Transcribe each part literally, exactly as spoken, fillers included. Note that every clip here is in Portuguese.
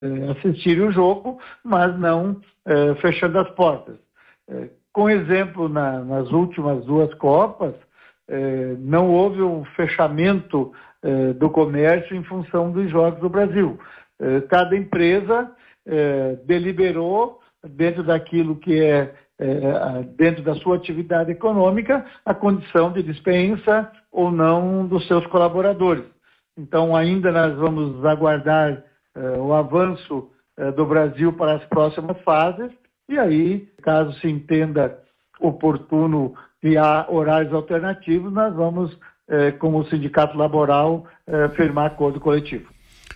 assistirem o jogo, mas não eh, fechando as portas. Eh, com exemplo, na, nas últimas duas Copas, eh, não houve um fechamento eh, do comércio em função dos Jogos do Brasil. Eh, cada empresa eh, deliberou, dentro daquilo que é, eh, dentro da sua atividade econômica, a condição de dispensa ou não dos seus colaboradores. Então, ainda nós vamos aguardar Uh, o avanço uh, do Brasil para as próximas fases, e aí, caso se entenda oportuno criar horários alternativos, nós vamos, uh, como Sindicato Laboral, uh, firmar acordo coletivo.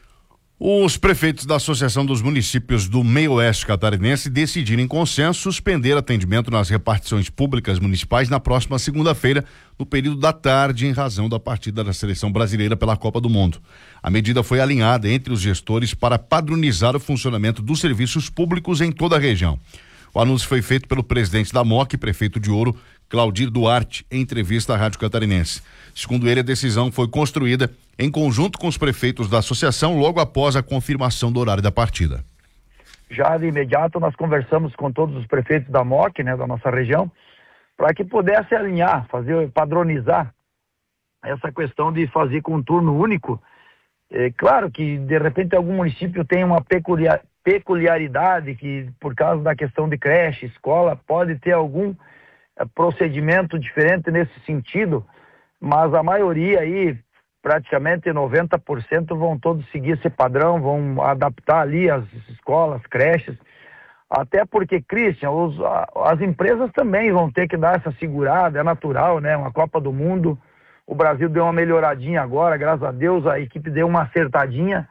Os prefeitos da Associação dos Municípios do Meio-Oeste Catarinense decidiram em consenso suspender atendimento nas repartições públicas municipais na próxima segunda-feira, no período da tarde, em razão da partida da Seleção Brasileira pela Copa do Mundo. A medida foi alinhada entre os gestores para padronizar o funcionamento dos serviços públicos em toda a região. O anúncio foi feito pelo presidente da M O C, prefeito de Ouro, Claudir Duarte, em entrevista à Rádio Catarinense. Segundo ele, a decisão foi construída em conjunto com os prefeitos da associação logo após a confirmação do horário da partida. Já de imediato nós conversamos com todos os prefeitos da M O C, né, da nossa região, para que pudesse alinhar, fazer, padronizar essa questão de fazer com um turno único. É claro que de repente algum município tem uma peculiar, peculiaridade que, por causa da questão de creche, escola, pode ter algum é, procedimento diferente nesse sentido, mas a maioria aí, praticamente noventa por cento, vão todos seguir esse padrão, vão adaptar ali as escolas, creches, até porque, Christian, os, as empresas também vão ter que dar essa segurada, é natural, né? Uma Copa do Mundo, o Brasil deu uma melhoradinha agora, graças a Deus, a equipe deu uma acertadinha,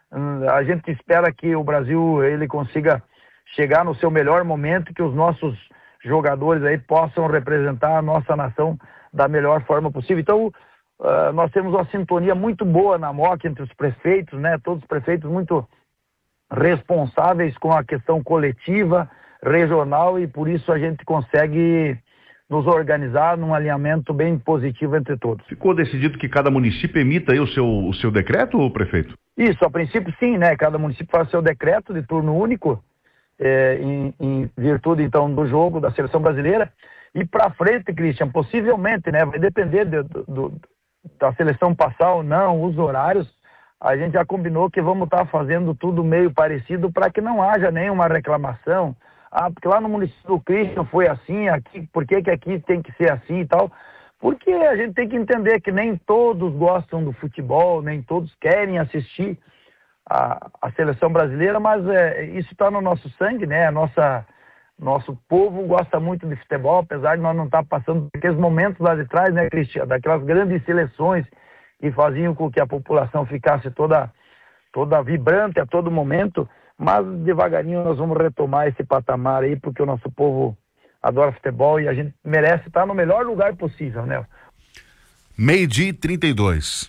a gente espera que o Brasil, ele consiga chegar no seu melhor momento, que os nossos jogadores aí possam representar a nossa nação da melhor forma possível. Então, uh, nós temos uma sintonia muito boa na M O C entre os prefeitos, né? Todos os prefeitos muito responsáveis com a questão coletiva, regional, e por isso a gente consegue nos organizar num alinhamento bem positivo entre todos. Ficou decidido que cada município emita aí o seu, o seu decreto, prefeito? Isso, a princípio sim, né? Cada município faz seu decreto de turno único, é, em, em virtude então do jogo da Seleção Brasileira. E para frente, Christian, possivelmente, né? Vai depender de, do, do, da seleção passar ou não, os horários. A gente já combinou que vamos estar fazendo tudo meio parecido para que não haja nenhuma reclamação. Ah, porque lá no município do Christian foi assim, aqui, por que que aqui tem que ser assim e tal? Porque a gente tem que entender que nem todos gostam do futebol, nem todos querem assistir a, a seleção brasileira, mas é, isso está no nosso sangue, né? A nossa, nosso povo gosta muito de futebol, apesar de nós não estar passando por aqueles momentos lá de trás, né, Cristian? Daquelas grandes seleções que faziam com que a população ficasse toda, toda vibrante a todo momento, mas devagarinho nós vamos retomar esse patamar aí, porque o nosso povo adora futebol e a gente merece estar no melhor lugar possível, né? Meio-dia e trinta e dois.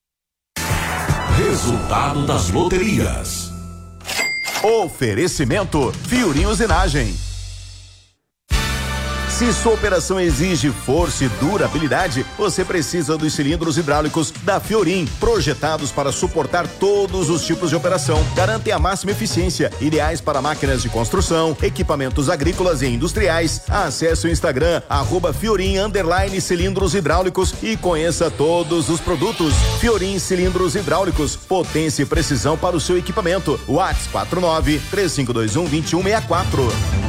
Resultado das loterias. Oferecimento Fiorim Usinagem. Se sua operação exige força e durabilidade, você precisa dos cilindros hidráulicos da Fiorim, projetados para suportar todos os tipos de operação. Garantem a máxima eficiência, ideais para máquinas de construção, equipamentos agrícolas e industriais. Acesse o Instagram, arroba Fiorim underline cilindros hidráulicos e conheça todos os produtos. Fiorim Cilindros Hidráulicos, potência e precisão para o seu equipamento. WhatsApp quatro nove três cinco dois um dois um seis quatro.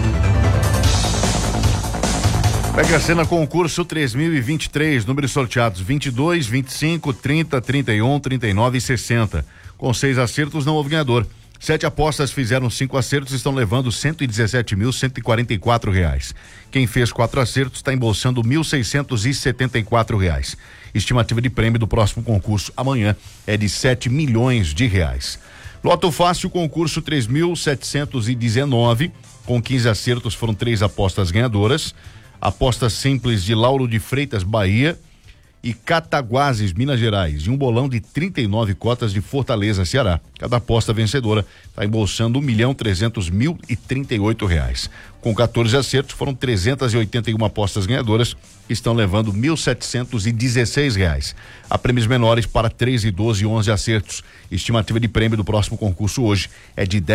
Mega Sena concurso três mil e vinte e três, números sorteados vinte e dois, vinte e cinco, trinta, trinta e um, trinta e nove e sessenta. Com seis acertos não houve ganhador. Sete apostas fizeram cinco acertos e estão levando cento e dezessete mil, cento e quarenta e quatro reais. Quem fez quatro acertos está embolsando mil seiscentos e setenta e quatro reais. Estimativa de prêmio do próximo concurso amanhã é de sete milhões de reais. Loto Fácil, concurso três mil setecentos e dezenove, com quinze acertos foram três apostas ganhadoras. Aposta simples de Lauro de Freitas, Bahia, e Cataguases, Minas Gerais, e um bolão de trinta e nove cotas de Fortaleza, Ceará. Cada aposta vencedora está embolsando um milhão trezentos mil e trinta e oito reais. Com quatorze acertos, foram trezentas e oitenta e uma apostas ganhadoras, que estão levando mil setecentos e dezesseis reais. Há prêmios menores para treze, doze e onze acertos. Estimativa de prêmio do próximo concurso hoje é de dez